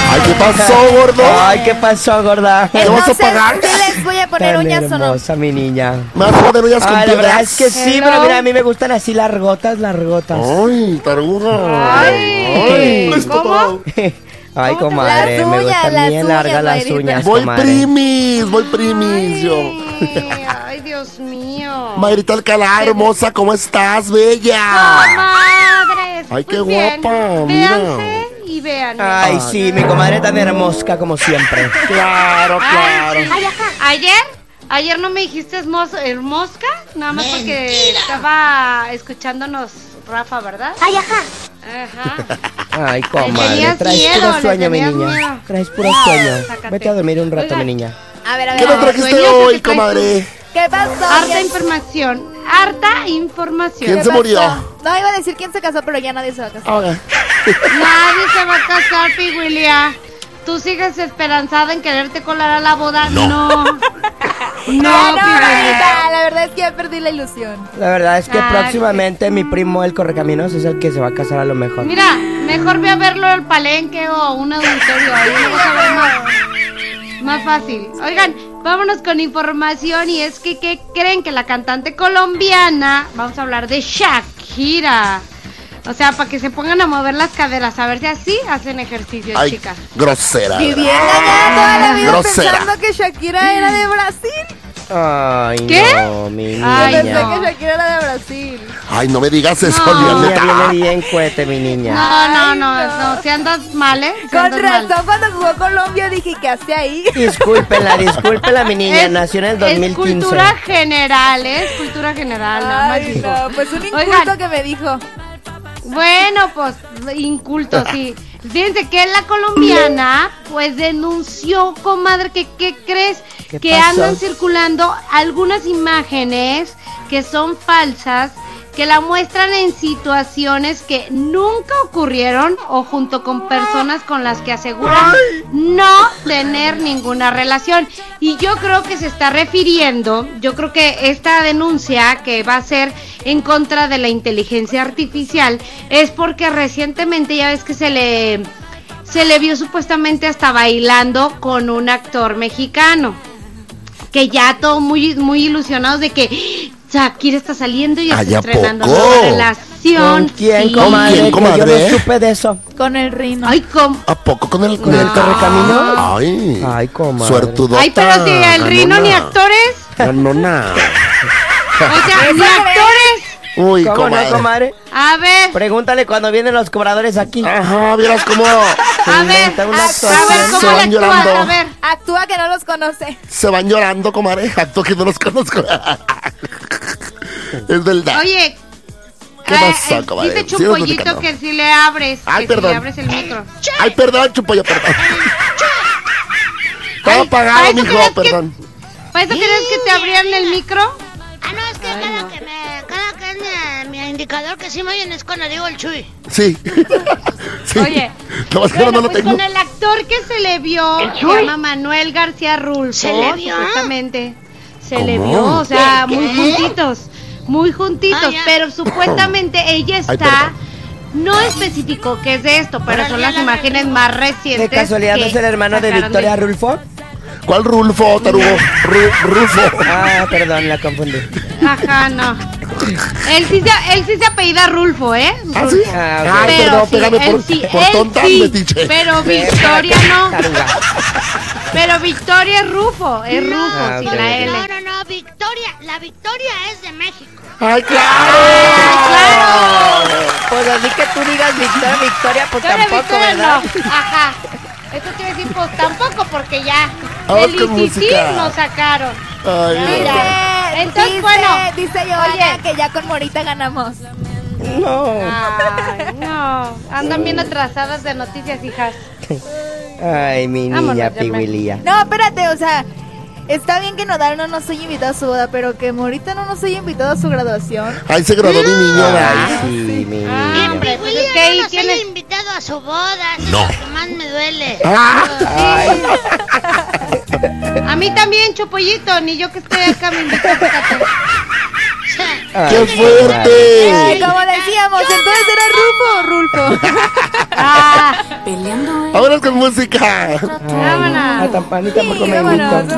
Ay, ¿qué pasó, gordo? Ay, ¿qué pasó, gorda? ¿Qué vas a pagar? ¿Qué les voy a poner Tan uñas o no? hermosa, mi niña. ¿Me vas a poner uñas con Ay, la verdad piedras? es que sí, pero mira, a mí me gustan así largotas. Ay, taruga. Ay, Listo ¿cómo? todo. Ay, ¿Cómo te- comadre, Las me uñas, gustan las bien uñas, largas las Mayrita. uñas, Voy comadre. primis, yo. Ay, Dios mío. Mayrita Alcalá, hermosa, ¿cómo estás, bella? Comadres. Ay, qué Pues bien, guapa, mira. Véanse y vean. Ay, sí, mi comadre tan hermosa como siempre. Claro, claro. Ayer no me dijiste mosca, nada más porque estaba escuchándonos Rafa, ¿verdad? Ajá. Ay, comadre, tenías traes miedo, puro le sueño, mi tenías niña. miedo. Traes puro sueño. sácate. Vete a dormir un rato, Oigan. mi niña. A ver, ¿Qué nos No, trajiste sueños que hoy, te traes comadre? ¿Qué pasó? Harta información. Harta información. ¿Quién se murió? No, iba a decir quién se casó, pero ya nadie se va a casar. Ok. Nadie se va a casar, Piguilia. ¿Tú sigues esperanzada en quererte colar a la boda? No. No, Piguilia. la verdad es que ya perdí la ilusión. La verdad es que Ay, próximamente mi primo el Correcaminos es el que se va a casar a lo mejor. Mira, mejor ve a verlo al palenque o un auditorio. Ahí lo vas a ver más fácil. Oigan, vámonos con información. Y es que, ¿qué creen? Que la cantante colombiana, vamos a hablar de Shakira. O sea, para que se pongan a mover las caderas, a ver si así hacen ejercicio, Ay, chicas. grosera. Viví engañada toda la vida Grosera. pensando que Shakira era de Brasil. Ay, ¿Qué? no, mi Ay, Pensé niña. no. que Shakira era de Brasil. Ay, no me digas eso, No. Mi Lianeta. niña viene bien cohete, mi niña. No, si andas mal, ¿eh? Si Con andas mal. razón, cuando jugó Colombia dije, ¿qué hace ahí? Discúlpela, mi niña. Nació en el 2015. Es cultura general, ¿eh? Es cultura general, nada más Ay, digo. no, pues un inculto Oigan. que me dijo. Bueno, pues, inculto, sí. Fíjense que la colombiana, pues, denunció, comadre, que, ¿qué crees? ¿Qué Que pasó? andan circulando algunas imágenes que son falsas, que la muestran en situaciones que nunca ocurrieron o junto con personas con las que aseguran no tener ninguna relación. Y yo creo que se está refiriendo, yo creo que esta denuncia que va a ser en contra de la inteligencia artificial es porque recientemente ya ves que se le vio supuestamente hasta bailando con un actor mexicano, que ya todos muy ilusionados de que Shakira está saliendo y Ay, está ¿a estrenando poco? nueva relación. ¿Con quién, Sí. comadre? ¿Quién, Que comadre? yo no supe de eso. Con el Rino. Ay, ¿cómo? ¿A poco con el ¿Con el Correcamino? Ay, Ay, comadre. suertudota. Ay, pero si el Rino ni actores. Ganona. O sea, ni actores. Uy, ¿Cómo comadre. no, comadre? A ver, Pregúntale cuando vienen los cobradores aquí. Ajá, vieras cómo a ver, inventa una a ver, actuación. ¿cómo Se le van actúas? llorando. A ver, Actúa que no los conoce. se van llorando, comadre. Acto que no los conozco. Es verdad. oye. ¿Qué pasó, comadre? Dice Síguenos Chupollito platicando. que si le abres, Ay, que si perdón. le abres el micro. Ay, perdón, Chupollo, perdón. Estaba Ay, apagado, ¿para eso mijo, querías que- perdón. ¿Para eso querías que te abrieran el micro? Ah, no, es que cada que es mi indicador que sí me oyen es cuando digo el chuy. Sí. Sí. Oye, Lo más que ahora no lo pues tengo. con el actor que se le vio, se llama Manuel García Rulfo, ¿Se le vio? supuestamente. Se le ¿Cómo? vio, o sea, ¿Qué? muy juntitos, Ah, ya. pero supuestamente ella está, perdón. no especificó qué es de esto, pero son las imágenes más recientes. ¿De casualidad no que es el hermano de sacaron Victoria Rulfo? ¿Cuál Rulfo, tarugo? Rulfo. Ah, perdón, la confundí. Ajá, no. Él sí se apellida Rulfo, ¿eh? ¿Ah, sí? Ah, ok. Ay, Pero perdón, sí, pégame él por él tonta, sí, metiche. pero Victoria no. Taruga. Pero Victoria es Rufo, Rufo, Ah, sin ok, la ok. L. No, Victoria. La Victoria es de México. ¡Ay, claro! Pues así que tú digas Victoria, pues Victoria, tampoco, Victoria ¿verdad? no. Ajá. Eso te iba a decir, pues tampoco, porque ya Vamos el con ICC música. nos sacaron. Ay, Mira. Entonces, dice, bueno. dice Giovanna Oye. que ya con Morita ganamos. No. Ay, no. Andan bien atrasadas de noticias, hijas. Ay, mi Vámonos, niña Germán. Piguilía. No, espérate, o sea, está bien que Nodal no nos haya invitado a su boda, pero que Morita no nos haya invitado a su graduación. Ay, se graduó mi niño, Ay, ¿verdad? sí, mi Ah, niña. hombre, pues William es que ahí no nos haya tienes. invitado a su boda. Eso es lo que más me duele. Ay, A mí también, Chopollito, ni yo que estoy acá me invito, fíjate. ay, ¡Qué fuerte! Ay, como decíamos, entonces era Rulfo. Ah, Ahora con música. Vámonos. La campanita, por favor, me vámonos. invito.